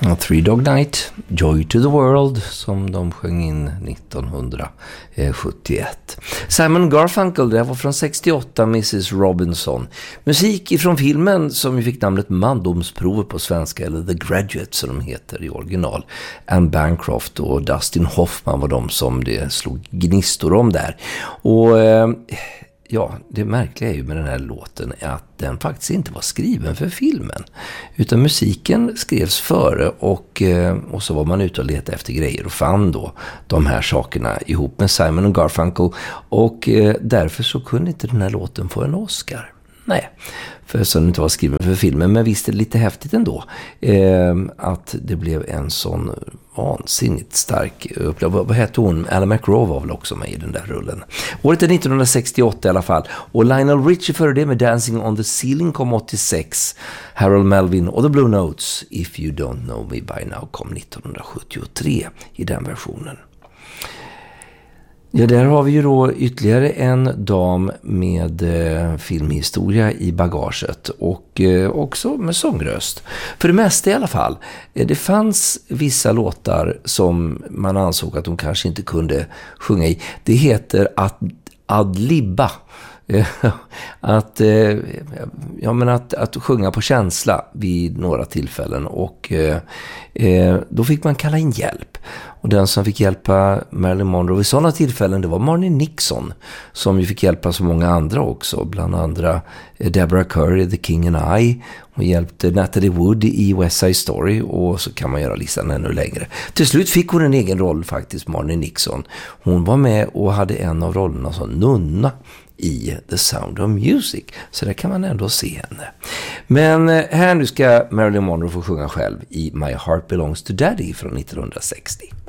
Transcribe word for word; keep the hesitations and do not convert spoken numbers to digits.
Three Dog Night, Joy to the World, som de sjöng in nittonhundrasjuttioett. Simon Garfunkel, det var från sextioåtta, missus Robinson. Musik ifrån filmen som fick namnet Mandomsprovet på svenska, eller The Graduate som de heter i original. Anne Bancroft och Dustin Hoffman var de som det slog gnistor om där. Och eh, ja, det märkliga är ju med den här låten är att den faktiskt inte var skriven för filmen. Utan musiken skrevs före och, och så var man ute och letade efter grejer och fann då de här sakerna ihop med Simon och Garfunkel. Och därför så kunde inte den här låten få en Oscar. Nej, för så den inte var skriven för filmen. Men visst är det lite häftigt ändå eh, att det blev en sån vansinnigt stark upplevelse. Vad hette hon? Ella McGraw var väl också med i den där rullen. Året är nittonhundrasextioåtta i alla fall. Och Lionel Richie före det med Dancing on the Ceiling kom åttiosex. Harold Melvin och The Blue Notes, If You Don't Know Me By Now, kom nittonhundrasjuttiotre i den versionen. Ja, där har vi ju då ytterligare en dam med eh, filmhistoria i bagaget och eh, också med sångröst. För det mesta i alla fall. Eh, det fanns vissa låtar som man ansåg att de kanske inte kunde sjunga i. Det heter att adlibba. att, eh, ja, men att, att sjunga på känsla vid några tillfällen och eh, eh, då fick man kalla in hjälp. Och den som fick hjälpa Marilyn Monroe vid sådana tillfällen, det var Marni Nixon, som ju fick hjälpa så många andra också, bland andra Deborah Curry, The King and I. Hon hjälpte Natalie Wood i West Side Story och så kan man göra listan ännu längre. Till slut fick hon en egen roll faktiskt, Marni Nixon. Hon var med och hade en av rollerna som nunna i The Sound of Music. Så där kan man ändå se henne. Men här nu ska Marilyn Monroe få sjunga själv i My Heart Belongs to Daddy från nittonhundrasextio.